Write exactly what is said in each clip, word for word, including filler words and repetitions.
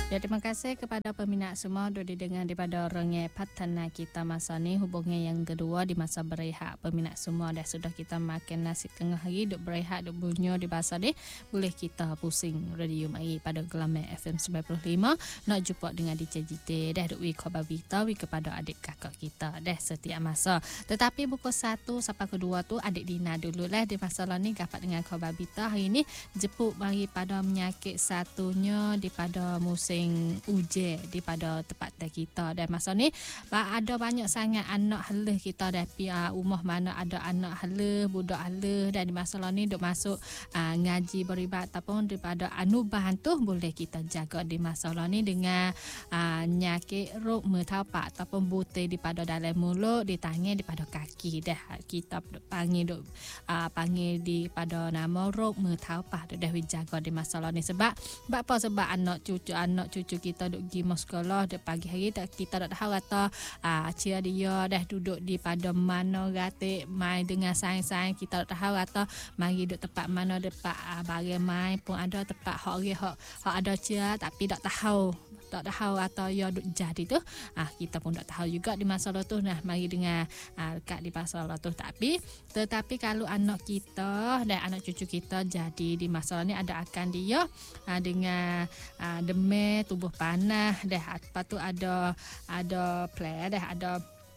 Ya, terima kasih kepada peminat semua duduk didengar daripada Rengai Patana kita masa ni. Hubungan yang kedua di masa berehat. Peminat semua dah sudah kita makan nasi tengah hari, duk berehat, duk bunyo di bahasa ni. Boleh kita pusing radio mai pada Gelamai F M sembilan puluh lima. Nak jumpa dengan D J J T. Dah duk wi khabar berita wi kepada adik kakak kita. Dah setiap masa. Tetapi buku satu sampai kedua tu adik Dina dulu lah di masalah ni dapat dengan khabar berita hari ni. Jepuk bagi pada menyakit satunya di pada musim ujian di pada tempat kita. Dan masa ni ada banyak sangat anak halus kita dah pia rumah mana ada anak halus, budak halus, dan di masalah ni duk masuk uh, ngaji beribadat ataupun daripada anubahan tu boleh kita jaga di masalah ni dengan uh, nyakit rok metapak ataupun butir di pada dalam mulut, di tangan, di pada kaki dah kita panggil duk uh, panggil di pada nama rok metapak dah jaga di masalah ni. Sebab sebab apa? Sebab anak cucu anak cucu kita duk pergi sekolah dek pagi hari tak kita tak tahu kata ah cia dia dah duduk di pada mana gatik main dengan sains-sains, kita tak tahu kata mari duk tempat mana dekat ah, barang main pun ada tempat hak hak hak ada cia tapi tak tahu tak tahu atau ya duk jadi tu ah kita pun tak tahu juga di masalah tu. Nah, mari dengar ah, kat di masalah tu. Tapi tetapi kalau anak kita dan anak cucu kita jadi di masalah ni ada akan dia ah, dengan ah, demam, tubuh panas dah, lepas tu ada ada play dah, ada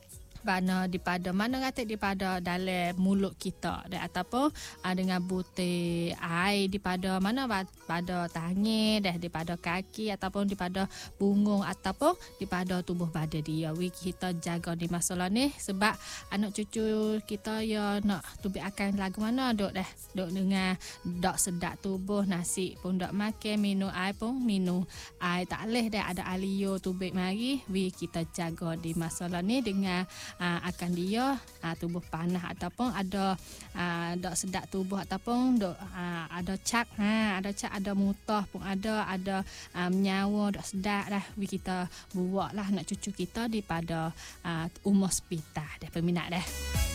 mana di pada mana kata di pada dalam mulut kita dan ataupun uh, dengan butir air di pada mana pada tangan dah, di pada kaki ataupun di pada punggung ataupun di pada tubuh badan dia. We kita jaga di masalah ni sebab anak cucu kita ya nak tubuh akan lagu mana duk dah duk dengan dak sedap tubuh, nasi pun dak makan, minum air pun minum air tak leh dah, ada alio tubuh mari we kita jaga di masalah ni dengan Uh, akan dia uh, tubuh panas ataupun ada uh, dok sedap tubuh ataupun dok uh, ada cak ha ada cak ada mutah pun ada ada uh, menyawa dok sedap dah we kita buatlah nak cucu kita di pada uh, umur hospital dah peminat dah.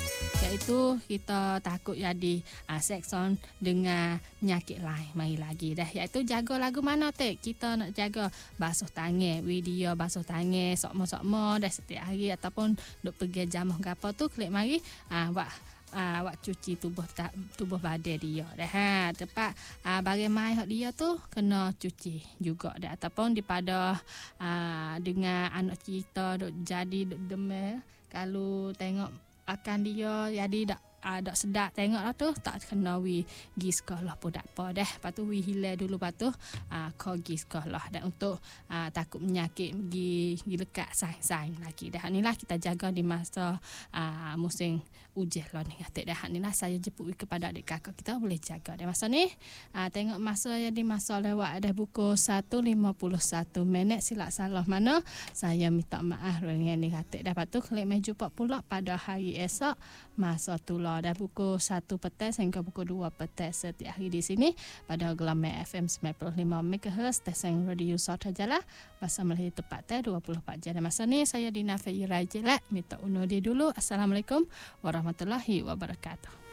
Iaitu kita takut jadi uh, sekson dengan penyakit lain mari lagi dah, iaitu jaga lagu mana tek kita nak jaga basuh tangan, video basuh tangan sokmo-sokmo dah setiap hari ataupun duk pergi jamah gapo tu klik mari ah uh, buat uh, buat cuci tubuh ta, tubuh badan dia dah ha tepat uh, barang mai hak dia tu kena cuci juga dah, ataupun daripada uh, dengan anak kita duk jadi duk demam kalau tengok akan dia jadi tak ada sedap tengoklah tu tak kena wi gi sekolah pun tak apa dah. Lepas tu wi hilang dulu, lepas tu uh, kau gi sekolah dan untuk uh, takut menyakit gi gi lekat sains-sains lagi dah. Inilah kita jaga di masa uh, musim ujian lah ni kata dah. Inilah saya jemput kepada adik kakak kita boleh jaga dah masa ni. Uh, tengok masa yang di masa lewat dah pukul satu lima puluh satu minit, silap salah mana saya minta maaf dengan ni kata dah. Lepas tu klik mai jumpa pula pada hari esok masa tu lah dah pukul satu petang hingga pukul dua petang setiap hari di sini pada Gelamai F M sembilan puluh lima megahertz stesen radio Sauti Jala bahasa Melayu tepat dua puluh empat jam. Masa ni saya Dina Fayira Jelat minta undur diri dulu. Assalamualaikum warahmatullahi wabarakatuh.